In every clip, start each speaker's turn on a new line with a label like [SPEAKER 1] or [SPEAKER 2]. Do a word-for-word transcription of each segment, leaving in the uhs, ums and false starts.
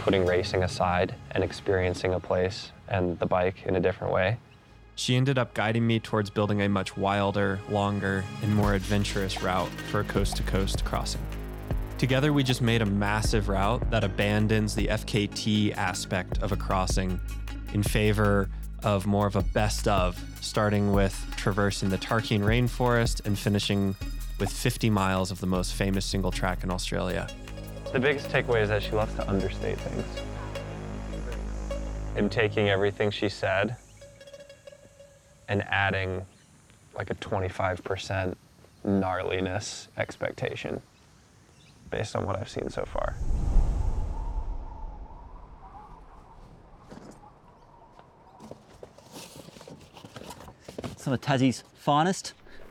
[SPEAKER 1] putting racing aside and experiencing a place and the bike in a different way.
[SPEAKER 2] She ended up guiding me towards building a much wilder, longer, and more adventurous route for a coast-to-coast crossing. Together, we just made a massive route that abandons the F K T aspect of a crossing in favor of more of a best of, starting with traversing the Tarkine rainforest and finishing with fifty miles of the most famous single track in Australia.
[SPEAKER 1] The biggest takeaway is that she loves to understate things. And taking everything she said and adding like a twenty-five percent gnarliness expectation based on what I've seen so far.
[SPEAKER 3] Some of Tassie's finest.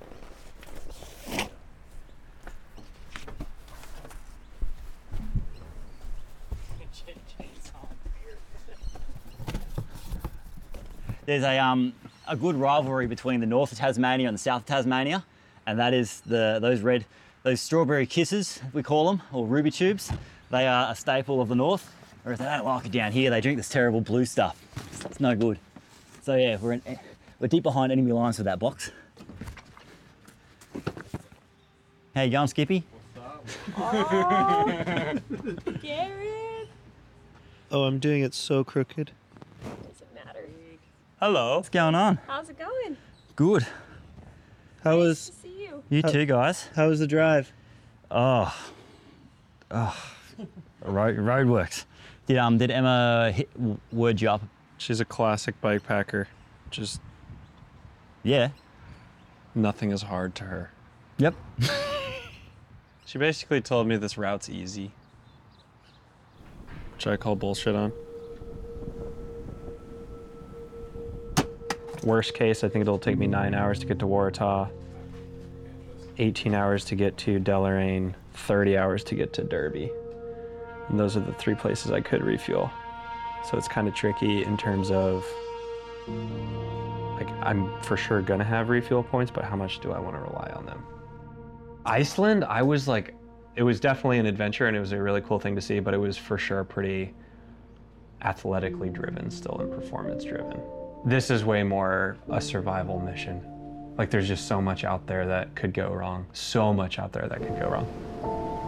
[SPEAKER 3] There's a, um, a good rivalry between the north of Tasmania and the south of Tasmania, and that is the, those red, those strawberry kisses, we call them, or ruby tubes. They are a staple of the north, whereas they don't like it down here. They drink this terrible blue stuff. It's, it's no good. So yeah, we're, in, we're deep behind enemy lines for that box. How you going, Skippy?
[SPEAKER 4] What's up? Oh, Garrett.
[SPEAKER 5] Oh, I'm doing it so crooked.
[SPEAKER 4] Doesn't matter.
[SPEAKER 3] Hello. What's going on?
[SPEAKER 4] How's it going?
[SPEAKER 3] Good.
[SPEAKER 5] How
[SPEAKER 4] nice
[SPEAKER 5] was
[SPEAKER 4] to see you.
[SPEAKER 3] You
[SPEAKER 5] How-
[SPEAKER 3] too, guys.
[SPEAKER 5] how was the drive?
[SPEAKER 3] Oh, oh, road roadworks. Did um did Emma hit, word you up?
[SPEAKER 2] She's a classic bike packer. Just
[SPEAKER 3] Yeah.
[SPEAKER 2] nothing is hard to her.
[SPEAKER 3] Yep.
[SPEAKER 2] She basically told me this route's easy, which I call bullshit on. Worst case, I think it'll take me nine hours to get to Waratah, eighteen hours to get to Deloraine, thirty hours to get to Derby. And those are the three places I could refuel. So it's kind of tricky in terms of, like, I'm for sure gonna have refuel points, but how much do I want to rely on them? Iceland, I was like, it was definitely an adventure and it was a really cool thing to see, but it was for sure pretty athletically driven still and performance driven. This is way more a survival mission. Like, there's just so much out there that could go wrong. So much out there that could go wrong.